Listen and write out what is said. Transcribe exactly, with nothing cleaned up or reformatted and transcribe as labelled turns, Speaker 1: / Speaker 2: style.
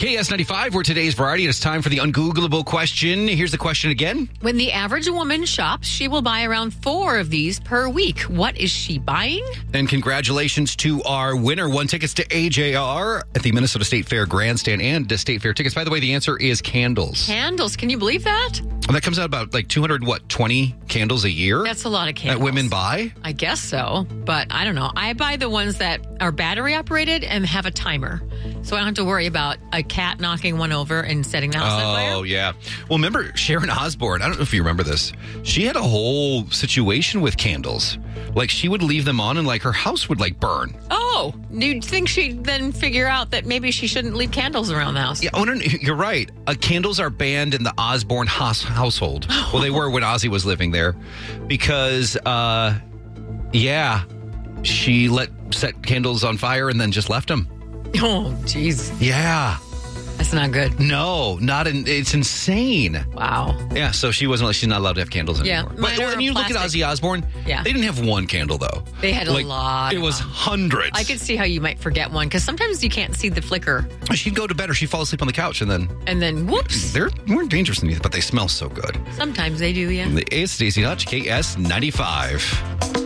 Speaker 1: K S ninety-five, we're today's variety. It's time for the ungoogleable question. Here's the question again.
Speaker 2: When the average woman shops, she will buy around four of these per week. What is she buying?
Speaker 1: And congratulations to our winner. Won tickets to A J R at the Minnesota State Fair Grandstand and the State Fair tickets. By the way, the answer is candles.
Speaker 2: Candles. Can you believe that?
Speaker 1: And that comes out about like two hundred, what, twenty candles a year?
Speaker 2: That's a lot of candles.
Speaker 1: That women buy?
Speaker 2: I guess so, but I don't know. I buy the ones that are battery operated and have a timer. So I don't have to worry about a cat knocking one over and setting the house on fire.
Speaker 1: Oh, yeah. Well, remember Sharon Osbourne? I don't know if you remember this. She had a whole situation with candles. Like, she would leave them on and, like, her house would, like, burn.
Speaker 2: Oh, you'd think she'd then figure out that maybe she shouldn't leave candles around the house.
Speaker 1: Yeah, oh, no, no, you're right. Uh, candles are banned in the Osbourne house- household. Well, they were when Ozzy was living there. Because, uh, yeah, she let set candles on fire and then just left them.
Speaker 2: Oh, jeez.
Speaker 1: Yeah.
Speaker 2: That's not good.
Speaker 1: No, not in. It's insane.
Speaker 2: Wow.
Speaker 1: Yeah, so she wasn't. She's not allowed to have candles anymore.
Speaker 2: Yeah,
Speaker 1: but
Speaker 2: mine are
Speaker 1: when you look at
Speaker 2: plastic.
Speaker 1: Ozzy Osbourne,
Speaker 2: Yeah.
Speaker 1: they didn't have one candle though.
Speaker 2: They had a
Speaker 1: Like,
Speaker 2: lot
Speaker 1: It
Speaker 2: of
Speaker 1: was
Speaker 2: them.
Speaker 1: hundreds.
Speaker 2: I could see how you might forget one because sometimes you can't see the flicker,
Speaker 1: She'd go to bed or she'd fall asleep on the couch, and then
Speaker 2: and then whoops.
Speaker 1: they weren't dangerous, but they smell so good.
Speaker 2: Sometimes they do, yeah.
Speaker 1: It's Stacey Hutch, K S ninety-five.